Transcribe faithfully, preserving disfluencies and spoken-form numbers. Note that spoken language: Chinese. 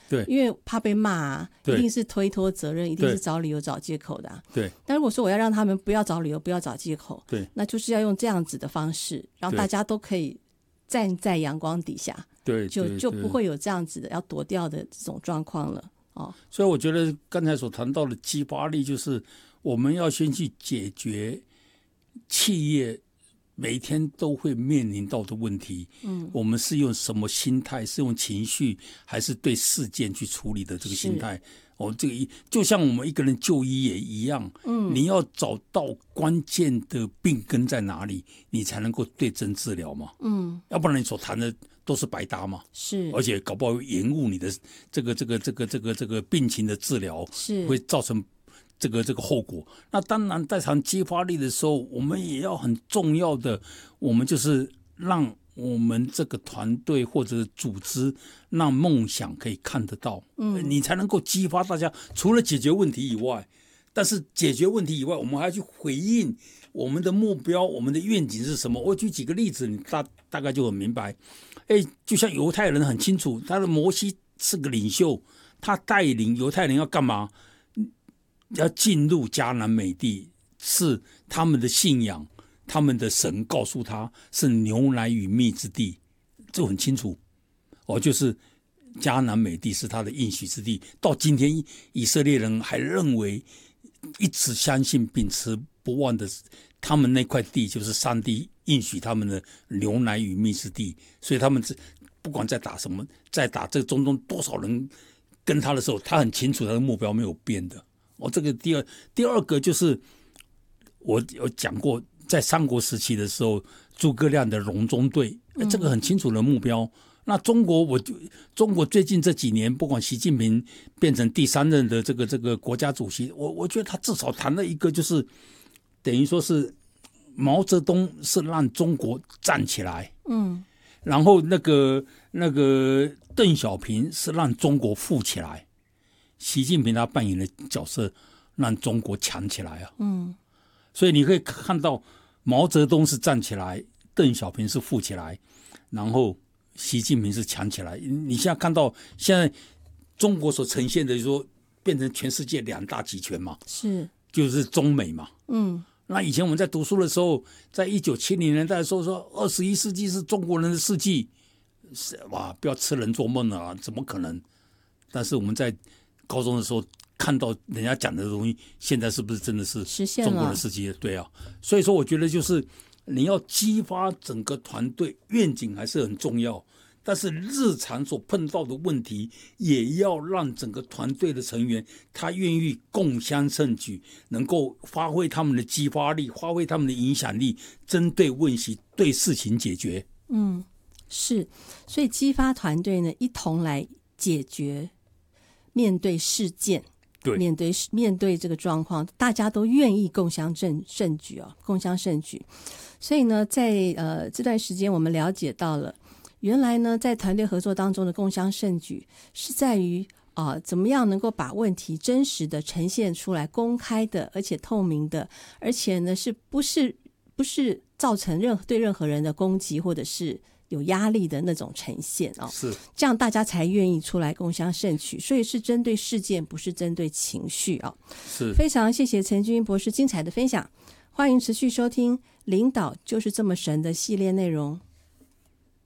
对， 因为怕被骂啊，一定是推脱责任，一定是找理由找借口的啊。 对。 但如果说我要让他们不要找理由，不要找借口， 对， 那就是要用这样子的方式，让大家都可以站在阳光底下， 对， 就就不会有这样子的要躲掉的这种状况了。哦， 所以我觉得刚才所谈到的激发力，就是我们要先去解决企业每天都会面临到的问题。嗯，我们是用什么心态？是用情绪，还是对事件去处理的这个心态？哦，这个就像我们一个人就医也一样。嗯，你要找到关键的病根在哪里，你才能够对症治疗嘛。嗯，要不然你所谈的都是白搭嘛。 是， 而且搞不好会延误你的这个这个这个这个这个病情的治疗， 是会造成这个这个后果。那当然，在谈激发力的时候，我们也要很重要的，我们就是让我们这个团队或者组织，让梦想可以看得到，嗯，你才能够激发大家。除了解决问题以外，但是解决问题以外，我们还要去回应我们的目标，我们的愿景是什么？我举几个例子，你大大概就很明白。哎，就像犹太人很清楚，他的摩西是个领袖，他带领犹太人要干嘛？要进入迦南美地，是他们的信仰，他们的神告诉他是牛奶与蜜之地，这很清楚。哦，就是迦南美地是他的应许之地。到今天，以色列人还认为，一直相信、秉持不忘的，他们那块地就是上帝应许他们的牛奶与蜜之地。所以他们不管在打什么，在打这个中东多少人跟他的时候，他很清楚他的目标没有变的。哦，这个第二第二个就是我有讲过，在三国时期的时候，诸葛亮的隆中对，这个很清楚的目标。嗯、那中国，我就中国最近这几年，不管习近平变成第三任的这个这个国家主席，我我觉得他至少谈了一个，就是等于说是毛泽东是让中国站起来，嗯，然后那个那个邓小平是让中国富起来。习近平他扮演的角色让中国强起来啊，嗯，所以你可以看到毛泽东是站起来，邓小平是富起来，然后习近平是强起来。你现在看到现在中国所呈现的，就是说变成全世界两大集权嘛， 是就是中美嘛， 嗯。 那以前我们在读书的时候，在一九七零年代的时候说，二十一世纪是中国人的世纪，哇，不要痴人做梦啊，怎么可能？但是我们在高中的时候看到人家讲的东西，现在是不是真的是中国的世界？对啊，所以说我觉得就是你要激发整个团队愿景还是很重要，但是日常所碰到的问题也要让整个团队的成员他愿意共襄盛举，能够发挥他们的激发力，发挥他们的影响力，针对问题对事情解决。 嗯，是，所以激发团队呢一同来解决。面对事件， 对， 面对面对这个状况，大家都愿意共襄盛盛举哦，共襄盛举。所以呢，在呃这段时间，我们了解到了，原来呢，在团队合作当中的共襄盛举，是在于啊、呃，怎么样能够把问题真实的呈现出来，公开的，而且透明的，而且呢，是不是不是造成任对任何人的攻击或者是有压力的那种呈现哦， 是这样大家才愿意出来共襄盛举，所以是针对事件，不是针对情绪哦。 是非常谢谢陈君博士精彩的分享，欢迎持续收听《领导就是这么神》的系列内容。